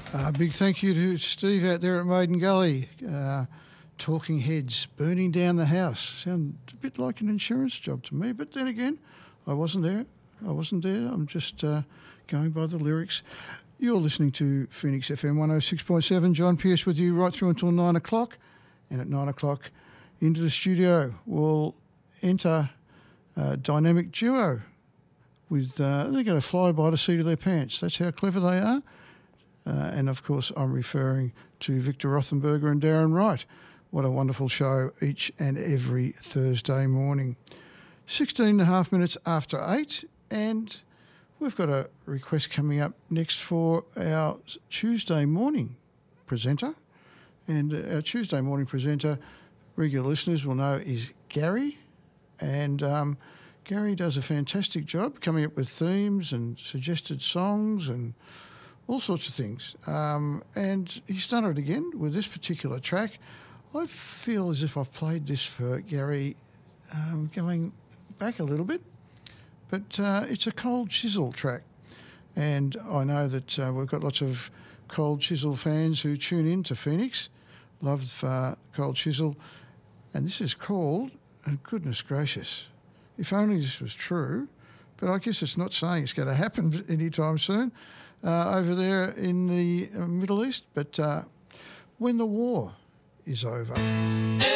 Big thank you to Steve out there at Maiden Gully. Talking Heads, Burning Down the House. Sound a bit like an insurance job to me, but then again, I wasn't there. I'm just going by the lyrics. You're listening to Phoenix FM 106.7. John Pierce with you right through until 9 o'clock. And at 9 o'clock, into the studio, we'll enter Dynamic Duo with, they're going to fly by the seat of their pants. That's how clever they are. And, of course, I'm referring to Victor Rothenberger and Darren Wright. What a wonderful show each and every Thursday morning. 16 and a half minutes after 8, and we've got a request coming up next for our Tuesday morning presenter. And our Tuesday morning presenter, regular listeners will know, is Gary. And Gary does a fantastic job coming up with themes and suggested songs and all sorts of things. And he's done it again with this particular track. I feel as if I've played this for Gary going back a little bit, but it's a Cold Chisel track. And I know that we've got lots of Cold Chisel fans who tune in to Phoenix, love Cold Chisel. And this is called, goodness gracious, if only this was true, but I guess it's not saying it's going to happen anytime soon over there in the Middle East, but When the War is Over.